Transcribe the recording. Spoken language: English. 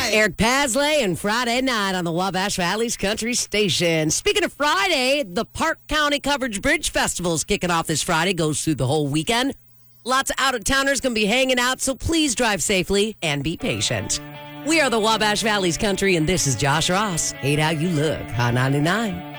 Eric Pasley and Friday night on the Wabash Valley's Country Station. Speaking of Friday, the Park County Covered Bridge Festival is kicking off this Friday, goes through the whole weekend. Lots of out-of-towners going to be hanging out, so please drive safely and be patient. We are the Wabash Valley's Country, and this is Josh Ross. Hate How You Look, Hot 99.